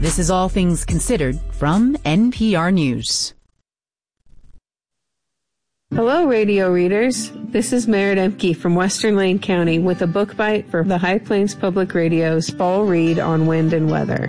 This is All Things Considered from NPR News. Hello, radio readers. This is Merritt Emke from Western Lane County with a book bite for the High Plains Public Radio's Fall Read on Wind and Weather.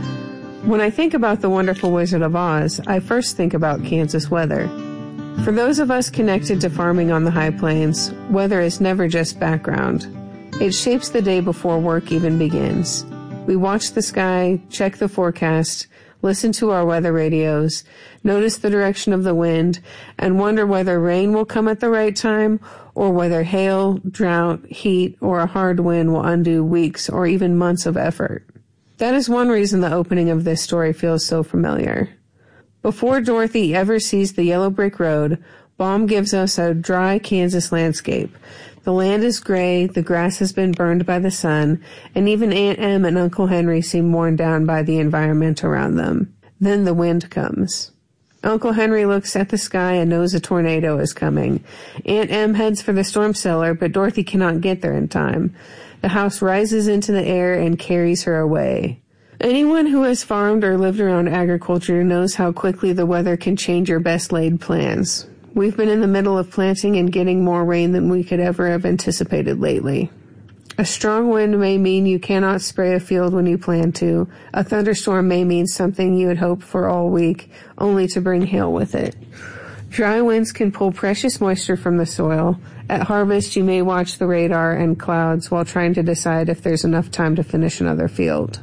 When I think about The Wonderful Wizard of Oz, I first think about Kansas weather. For those of us connected to farming on the High Plains, weather is never just background. It shapes the day before work even begins. We watch the sky, check the forecast, listen to our weather radios, notice the direction of the wind, and wonder whether rain will come at the right time or whether hail, drought, heat, or a hard wind will undo weeks or even months of effort. That is one reason the opening of this story feels so familiar. Before Dorothy ever sees the yellow brick road, Baum gives us a dry Kansas landscape. The land is gray, the grass has been burned by the sun, and even Aunt Em and Uncle Henry seem worn down by the environment around them. Then the wind comes. Uncle Henry looks at the sky and knows a tornado is coming. Aunt Em heads for the storm cellar, but Dorothy cannot get there in time. The house rises into the air and carries her away. Anyone who has farmed or lived around agriculture knows how quickly the weather can change your best laid plans. We've been in the middle of planting and getting more rain than we could ever have anticipated lately. A strong wind may mean you cannot spray a field when you plan to. A thunderstorm may mean something you had hoped for all week, only to bring hail with it. Dry winds can pull precious moisture from the soil. At harvest, you may watch the radar and clouds while trying to decide if there's enough time to finish another field.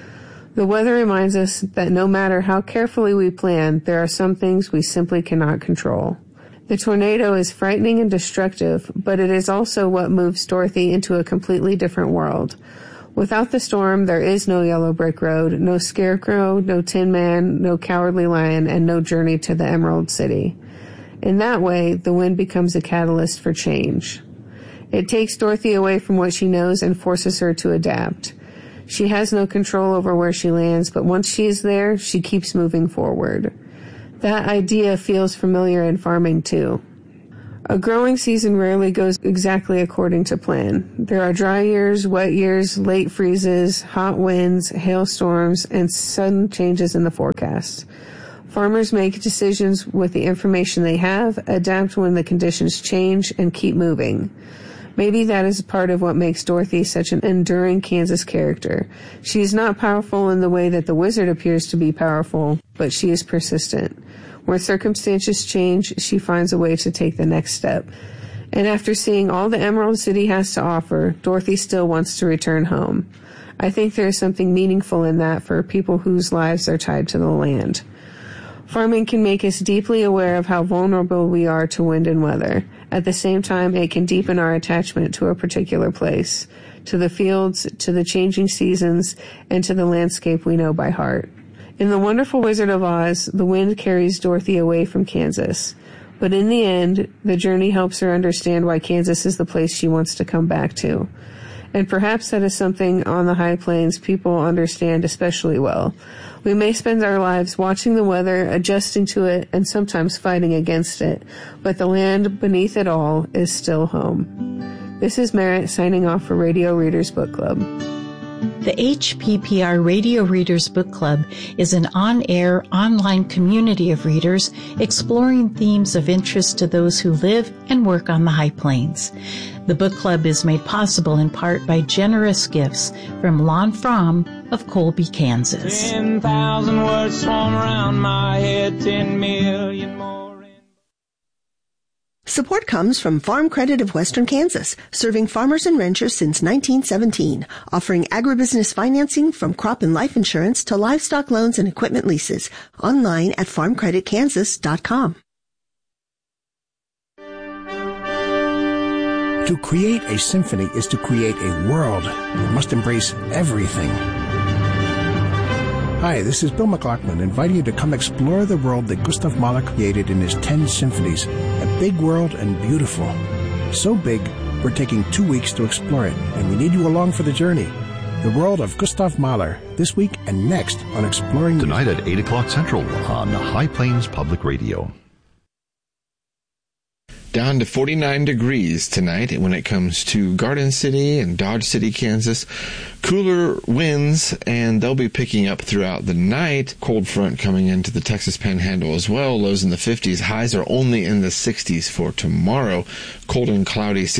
The weather reminds us that no matter how carefully we plan, there are some things we simply cannot control. The tornado is frightening and destructive, but it is also what moves Dorothy into a completely different world. Without the storm, there is no yellow brick road, no scarecrow, no Tin Man, no cowardly lion, and no journey to the Emerald City. In that way, the wind becomes a catalyst for change. It takes Dorothy away from what she knows and forces her to adapt. She has no control over where she lands, but once she is there, she keeps moving forward. That idea feels familiar in farming, too. A growing season rarely goes exactly according to plan. There are dry years, wet years, late freezes, hot winds, hailstorms, and sudden changes in the forecast. Farmers make decisions with the information they have, adapt when the conditions change, and keep moving. Maybe that is part of what makes Dorothy such an enduring Kansas character. She is not powerful in the way that the wizard appears to be powerful, but she is persistent. Where circumstances change, she finds a way to take the next step. And after seeing all the Emerald City has to offer, Dorothy still wants to return home. I think there is something meaningful in that for people whose lives are tied to the land. Farming can make us deeply aware of how vulnerable we are to wind and weather. At the same time, it can deepen our attachment to a particular place, to the fields, to the changing seasons, and to the landscape we know by heart. In The Wonderful Wizard of Oz, the wind carries Dorothy away from Kansas. But in the end, the journey helps her understand why Kansas is the place she wants to come back to. And perhaps that is something on the High Plains people understand especially well. We may spend our lives watching the weather, adjusting to it, and sometimes fighting against it, but the land beneath it all is still home. This is Merritt signing off for Radio Readers Book Club. The HPPR Radio Readers Book Club is an on-air, online community of readers exploring themes of interest to those who live and work on the High Plains. The book club is made possible in part by generous gifts from Lon Fromm of Colby, Kansas. 10,000 words swarm around my head, 10 million more. Support comes from Farm Credit of Western Kansas, serving farmers and ranchers since 1917, offering agribusiness financing from crop and life insurance to livestock loans and equipment leases. Online at farmcreditkansas.com. To create a symphony is to create a world that must embrace everything. Hi, this is Bill McLaughlin, inviting you to come explore the world that Gustav Mahler created in his 10 symphonies. A big world and beautiful. So big, we're taking 2 weeks to explore it, and we need you along for the journey. The world of Gustav Mahler, this week and next on Exploring Tonight at 8 o'clock Central on High Plains Public Radio. down to 49 degrees tonight when it comes to Garden City and Dodge City, Kansas. Cooler winds, and they'll be picking up throughout the night. Cold front coming into the Texas Panhandle as well. Lows in the 50s. Highs are only in the 60s for tomorrow. Cold and cloudy